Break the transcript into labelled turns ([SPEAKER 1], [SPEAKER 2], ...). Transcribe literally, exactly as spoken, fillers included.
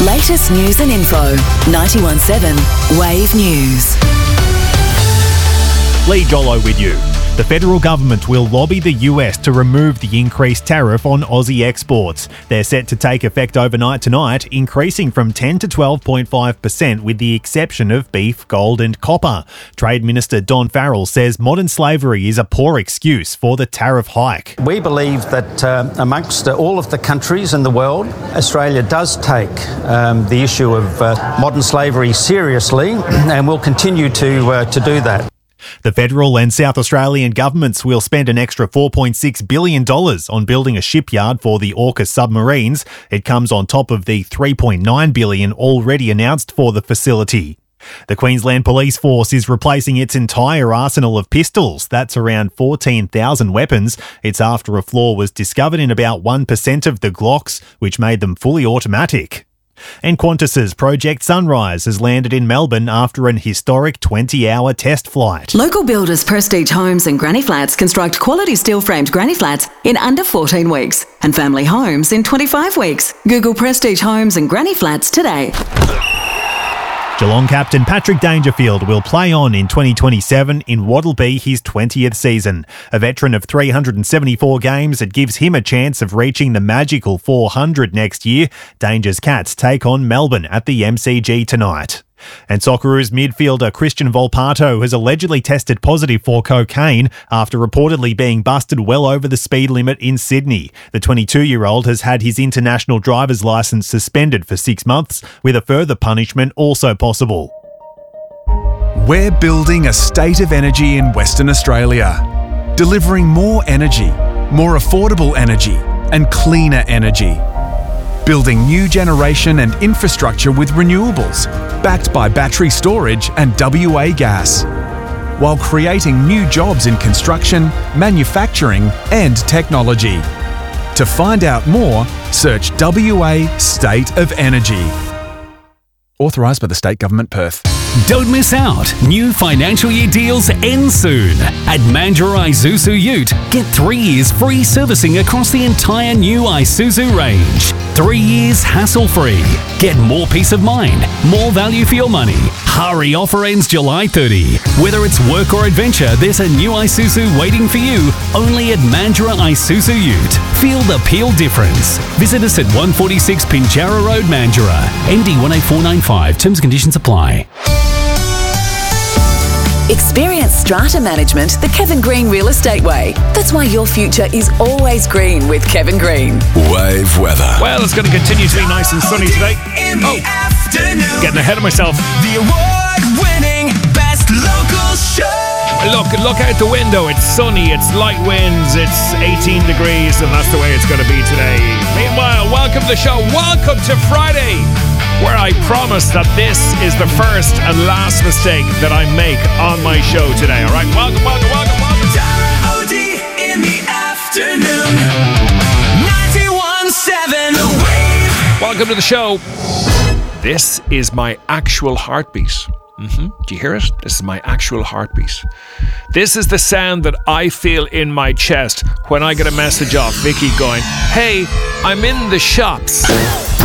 [SPEAKER 1] Latest news and info. ninety-one point seven Wave News.
[SPEAKER 2] Lee Jollo with you. The federal government will lobby the U S to remove the increased tariff on Aussie exports. They're set to take effect overnight tonight, increasing from ten to twelve point five percent with the exception of beef, gold and copper. Trade Minister Don Farrell says modern slavery is a poor excuse for the tariff hike.
[SPEAKER 3] We believe that uh, amongst uh, all of the countries in the world, Australia does take um, the issue of uh, modern slavery seriously and will continue to, uh, to do that.
[SPEAKER 2] The federal and South Australian governments will spend an extra four point six billion dollars on building a shipyard for the AUKUS submarines. It comes on top of the three point nine billion dollars already announced for the facility. The Queensland Police Force is replacing its entire arsenal of pistols. That's around fourteen thousand weapons. It's after a flaw was discovered in about one percent of the Glocks, which made them fully automatic. And Qantas's Project Sunrise has landed in Melbourne after an historic twenty-hour test flight.
[SPEAKER 1] Local builders Prestige Homes and Granny Flats construct quality steel-framed granny flats in under fourteen weeks and family homes in twenty-five weeks. Google Prestige Homes and Granny Flats today.
[SPEAKER 2] Geelong captain Patrick Dangerfield will play on in twenty twenty-seven in what'll be his twentieth season. A veteran of three hundred seventy-four games, it gives him a chance of reaching the magical four hundred next year. Danger's Cats take on Melbourne at the M C G tonight. And Socceroos midfielder Christian Volpato has allegedly tested positive for cocaine after reportedly being busted well over the speed limit in Sydney. The twenty-two-year-old has had his international driver's licence suspended for six months, with a further punishment also possible.
[SPEAKER 4] We're building a state of energy in Western Australia, delivering more energy, more affordable energy, and cleaner energy. Building new generation and infrastructure with renewables, backed by battery storage and W A gas, while creating new jobs in construction, manufacturing and technology. To find out more, search W A State of Energy. Authorised by the State Government, Perth.
[SPEAKER 5] Don't miss out. New financial year deals end soon. At Mandurah Isuzu Ute, get three years free servicing across the entire new Isuzu range. Three years hassle-free. Get more peace of mind, more value for your money. Hurry, offer ends July thirtieth. Whether it's work or adventure, there's a new Isuzu waiting for you only at Mandurah Isuzu Ute. Feel the Peel difference. Visit us at one forty-six Pinjarra Road, Mandurah. M D one eight four nine five. Terms and conditions apply.
[SPEAKER 1] Experience strata management the Kevin Green Real Estate way. That's why your future is always green with Kevin Green.
[SPEAKER 6] Wave weather.
[SPEAKER 2] Well, it's going to continue to be nice and sunny today. Oh, getting ahead of myself.
[SPEAKER 6] The award-winning best local show.
[SPEAKER 2] Look, look out the window. It's sunny, it's light winds, it's eighteen degrees, and that's the way it's going to be today. Meanwhile, welcome to the show. Welcome to Friday, where I promise that this is the first and last mistake that I make on my show today. All right, welcome, welcome, welcome, welcome.
[SPEAKER 6] Tara O D in the afternoon. ninety-one point seven The Wave.
[SPEAKER 2] Welcome to the show. This is my actual heartbeat. Mm-hmm. Do you hear it? This is my actual heartbeat. This is the sound that I feel in my chest when I get a message off Vicky going, "Hey, I'm in the shops."